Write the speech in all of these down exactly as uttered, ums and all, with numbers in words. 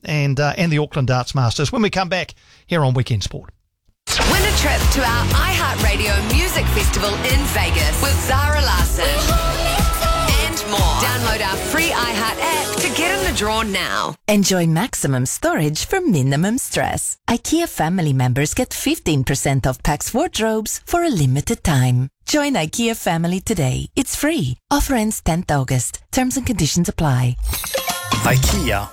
and uh, and the Auckland Darts Masters when we come back here on Weekend Sport. Win a trip to our iHeartRadio Music Festival in Vegas with Zara Larsson and more. Download our free iHeart app to get in the draw now. Enjoy maximum storage for minimum stress. IKEA family members get fifteen percent off Pax wardrobes for a limited time. Join IKEA family today. It's free. Offer ends tenth August. Terms and conditions apply. IKEA.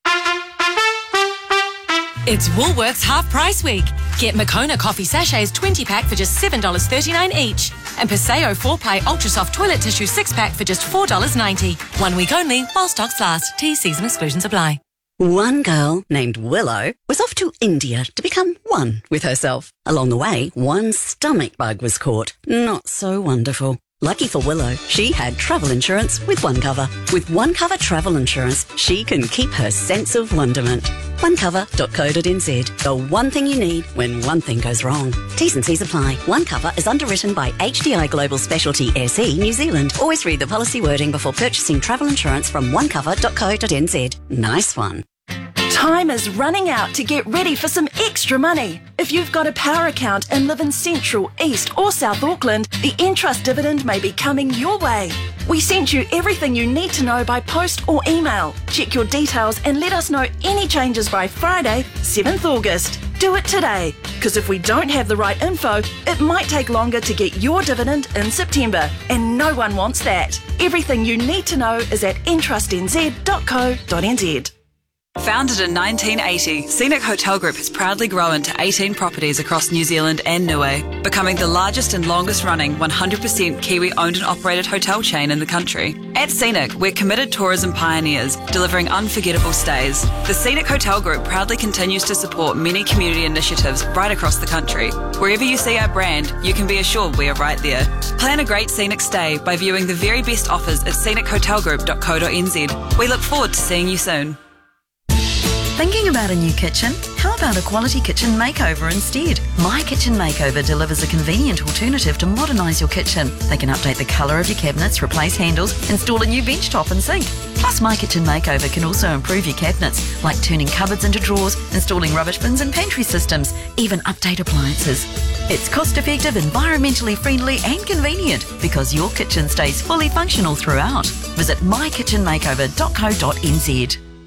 It's Woolworths Half Price Week. Get Moccona coffee sachets twenty pack for just seven dollars thirty-nine each. And Paseo four ply Ultra Soft Toilet Tissue six pack for just four dollars ninety. One week only while stocks last. T, C's and exclusions apply. One girl named Willow was off to India to become one with herself. Along the way, one stomach bug was caught. Not so wonderful. Lucky for Willow, she had travel insurance with OneCover. With OneCover travel insurance, she can keep her sense of wonderment. one cover dot co dot n z. The one thing you need when one thing goes wrong. T's and C's apply. OneCover is underwritten by H D I Global Specialty S E New Zealand. Always read the policy wording before purchasing travel insurance from one cover dot co dot n z. Nice one. Time is running out to get ready for some extra money. If you've got a power account and live in Central, East or South Auckland, the Entrust dividend may be coming your way. We sent you everything you need to know by post or email. Check your details and let us know any changes by Friday, seventh August. Do it today, because if we don't have the right info, it might take longer to get your dividend in September, and no one wants that. Everything you need to know is at entrust n z dot co dot n z. Founded in nineteen eighty, Scenic Hotel Group has proudly grown to eighteen properties across New Zealand and Niue, becoming the largest and longest running one hundred percent Kiwi owned and operated hotel chain in the country. At Scenic, we're committed tourism pioneers, delivering unforgettable stays. The Scenic Hotel Group proudly continues to support many community initiatives right across the country. Wherever you see our brand, you can be assured we are right there. Plan a great scenic stay by viewing the very best offers at scenic hotel group dot co dot n z. We look forward to seeing you soon. Thinking about a new kitchen? How about a quality kitchen makeover instead? My Kitchen Makeover delivers a convenient alternative to modernise your kitchen. They can update the colour of your cabinets, replace handles, install a new bench top and sink. Plus, My Kitchen Makeover can also improve your cabinets, like turning cupboards into drawers, installing rubbish bins and pantry systems, even update appliances. It's cost-effective, environmentally friendly and convenient because your kitchen stays fully functional throughout. Visit my kitchen makeover dot co dot n z.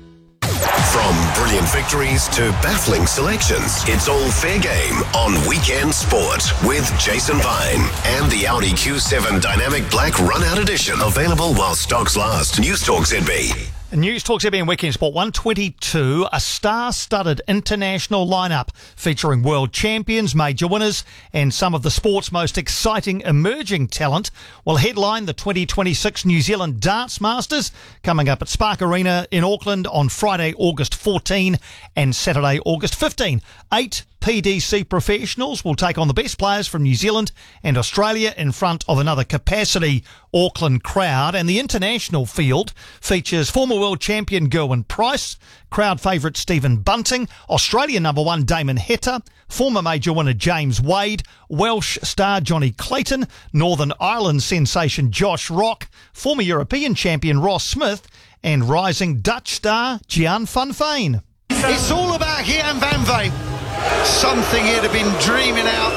From brilliant victories to baffling selections, it's all fair game on Weekend Sport with Jason Vine and the Audi Q seven Dynamic Black Run-Out Edition. Available while stocks last. News Talk Z B. News Talk Z B and Weekend Sport one twenty-two, a star-studded international lineup featuring world champions, major winners and some of the sport's most exciting emerging talent will headline the twenty twenty-six New Zealand Darts Masters coming up at Spark Arena in Auckland on Friday, August fourteenth and Saturday, August fifteenth. Eight P D C professionals will take on the best players from New Zealand and Australia in front of another capacity Auckland crowd, and the international field features former world champion Gerwyn Price, crowd favourite Stephen Bunting, Australian number one Damon Heta, former major winner James Wade, Welsh star Johnny Clayton, Northern Ireland sensation Josh Rock, former European champion Ross Smith and rising Dutch star Gian van Veen. It's all about Gian van Veen. Something he'd have been dreaming out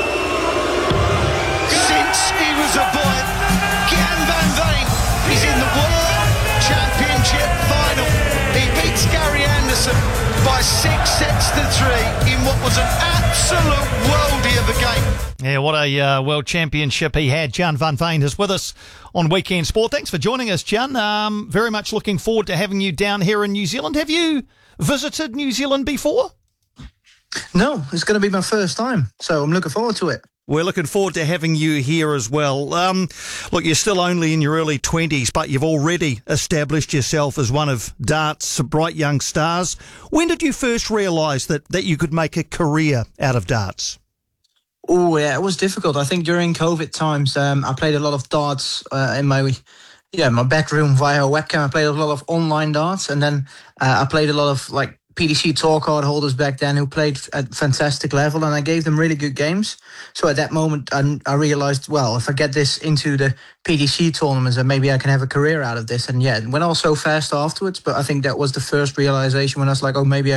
since he was a boy. Gian van Veen is in the World Championship final. He beats Gary Anderson by six sets to three in what was an absolute worldie of a game. Yeah, what a uh, World Championship he had. Gian van Veen is with us on Weekend Sport. Thanks for joining us, Gian. Um, very much looking forward to having you down here in New Zealand. Have you visited New Zealand before? No, it's going to be my first time, so I'm looking forward to it. We're looking forward to having you here as well. Um, look, you're still only in your early twenties, but you've already established yourself as one of darts' bright young stars. When did you first realise that, that you could make a career out of darts? Oh, yeah, it was difficult. I think during COVID times, um, I played a lot of darts uh, in my yeah my bedroom via a webcam. I played a lot of online darts, and then uh, I played a lot of like P D C tour card holders back then who played at fantastic level, and I gave them really good games. So at that moment, I, I realized, well, if I get this into the P D C tournaments, then maybe I can have a career out of this. And yeah, it went all so fast afterwards, but I think that was the first realization when I was like, oh, maybe I